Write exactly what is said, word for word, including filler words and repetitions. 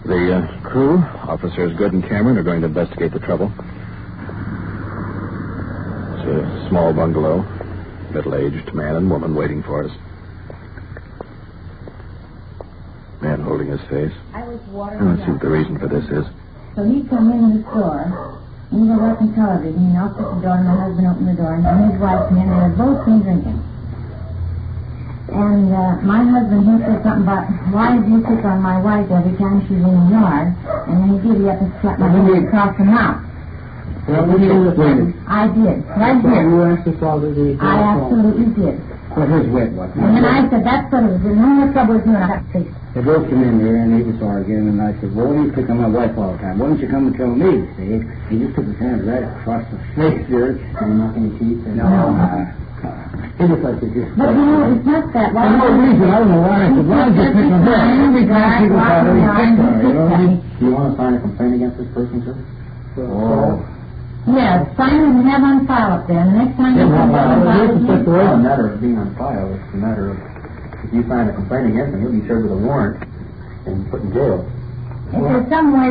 The uh, crew, Officers Good and Cameron, are going to investigate the trouble. It's a small bungalow. Middle-aged man and woman waiting for us. Man holding his face. I was watering. Let's see what the reason for this is. So he come in the store, and he was watching television. He knocked at the door, and my husband opened the door, and his wife came in, and they had both been drinking. And uh, my husband, he said something about, why do you pick on my wife every time she's in the yard? And then he giddy up and slapped my hand across the mouth. Well, what did you do? I did. Right here. You asked us all to do. I absolutely did. Well, his wit wasn't. And then I said, that's what it was. There's no more trouble with you, and I got to face. They both come in here, and he was arguing, and I said, well, you pick on my wife all the time. Why don't you come and tell me, see? He just took his hand right across the face there, and knocking his teeth. And, no, uh, he just like to just... But, you know, it's not that. For no reason, I don't know why. I said, why did you pick on her? Every time people thought he picked on her, you know what I mean? Do you want to sign a complaint against this person, sir? Oh. Yes, sign it and have on file up there. And the next time you Yeah, come well, down, well, file it's it. just a matter of being on file. It's a matter of if you sign a complaint against him, he'll be served with a warrant and put in jail. If there's some way